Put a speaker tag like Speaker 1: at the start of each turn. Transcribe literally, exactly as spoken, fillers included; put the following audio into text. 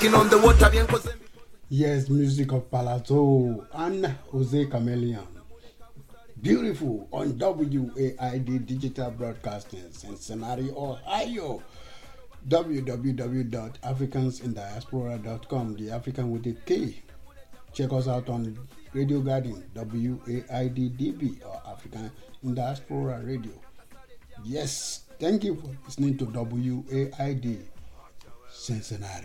Speaker 1: On the water, bien cause-
Speaker 2: Yes, music of Palazzo and Jose Chameleon. Beautiful on W A I D Digital Broadcasting, Cincinnati, Ohio. w w w dot africans in diaspora dot com, the African with a K. Check us out on Radio Garden, W A I D D B, or African in Diaspora Radio. Yes, thank you for listening to W A I D Cincinnati.